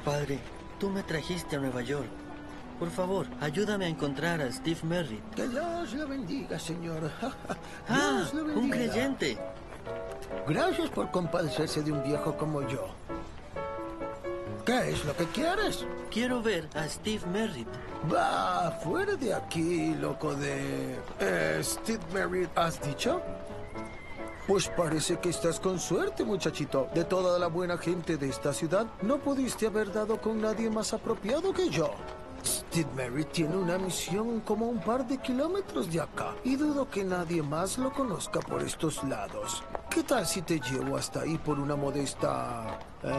Padre, tú me trajiste a Nueva York. Por favor, ayúdame a encontrar a Steve Merritt. Que Dios le bendiga, señor. ¡Ah! Dios le bendiga. ¡Un creyente! Gracias por compadecerse de un viejo como yo. ¿Qué es lo que quieres? Quiero ver a Steve Merritt. Va, fuera de aquí, loco de... Steve Merritt, ¿has dicho? Pues parece que estás con suerte, muchachito. De toda la buena gente de esta ciudad, no pudiste haber dado con nadie más apropiado que yo. Steve Merritt tiene una misión como un par de kilómetros de acá, y dudo que nadie más lo conozca por estos lados. ¿Qué tal si te llevo hasta ahí por una modesta...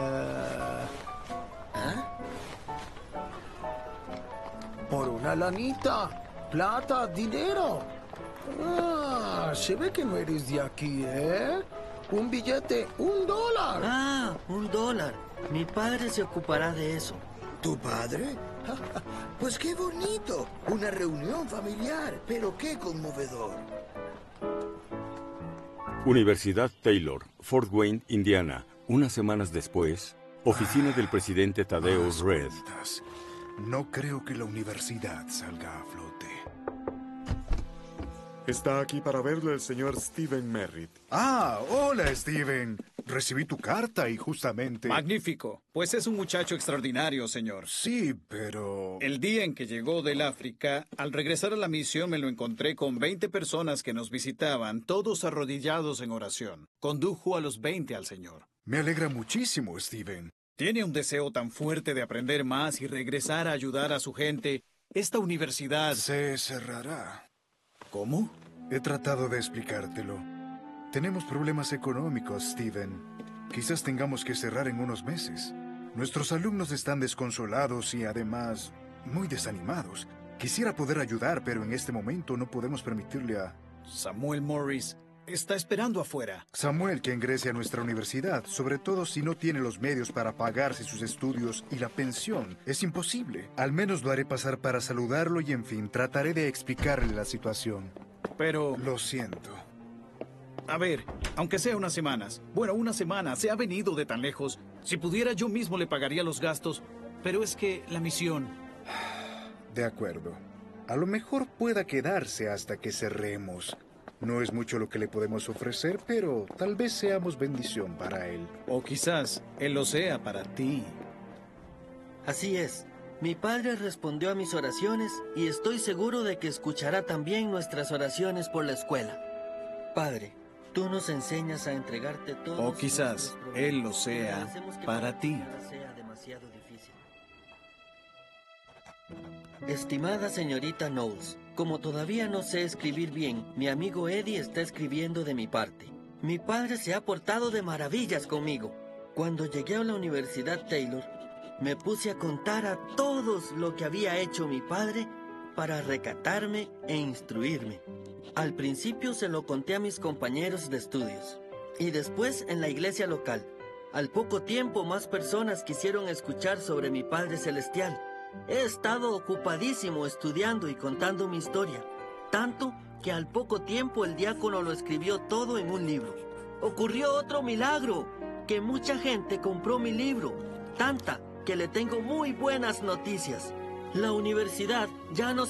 por una lanita, plata, dinero? Ah, se ve que no eres de aquí, ¿eh? Un billete, $1. ¡Ah! $1. Mi padre se ocupará de eso. ¿Tu padre? Pues qué bonito. Una reunión familiar, pero qué conmovedor. Universidad Taylor, Fort Wayne, Indiana. Unas semanas después, oficina del presidente Thaddeus Red. No creo que la universidad salga a flote. Está aquí para verlo el señor Steven Merritt. Ah, hola, Steven. Recibí tu carta y justamente... Magnífico. Pues es un muchacho extraordinario, señor. Sí, pero... El día en que llegó del África, al regresar a la misión me lo encontré con 20 personas que nos visitaban, todos arrodillados en oración. Condujo a los 20 al Señor. Me alegra muchísimo, Steven. Tiene un deseo tan fuerte de aprender más y regresar a ayudar a su gente. Esta universidad... Se cerrará. ¿Cómo? He tratado de explicártelo. Tenemos problemas económicos, Steven. Quizás tengamos que cerrar en unos meses. Nuestros alumnos están desconsolados y además muy desanimados. Quisiera poder ayudar, pero en este momento no podemos permitirle a... Samuel Morris está esperando afuera. Samuel, que ingrese a nuestra universidad, sobre todo si no tiene los medios para pagarse sus estudios y la pensión. Es imposible. Al menos lo haré pasar para saludarlo y, en fin, trataré de explicarle la situación. Pero... Lo siento. A ver, aunque sea unas semanas. Bueno, una semana. Se ha venido de tan lejos. Si pudiera, yo mismo le pagaría los gastos. Pero es que la misión... De acuerdo. A lo mejor pueda quedarse hasta que cerremos. No es mucho lo que le podemos ofrecer, pero tal vez seamos bendición para él. O quizás él lo sea para ti. Así es. Mi padre respondió a mis oraciones y estoy seguro de que escuchará también nuestras oraciones por la escuela. Padre, tú nos enseñas a entregarte todo. O quizás él lo sea para ti. Estimada señorita Knowles, como todavía no sé escribir bien, mi amigo Eddie está escribiendo de mi parte. Mi padre se ha portado de maravillas conmigo. Cuando llegué a la Universidad Taylor, me puse a contar a todos lo que había hecho mi padre para recatarme e instruirme. Al principio se lo conté a mis compañeros de estudios y después en la iglesia local. Al poco tiempo más personas quisieron escuchar sobre mi Padre Celestial. He estado ocupadísimo estudiando y contando mi historia, tanto que al poco tiempo el diácono lo escribió todo en un libro. Ocurrió otro milagro, que mucha gente compró mi libro, tanta que le tengo muy buenas noticias. La universidad ya no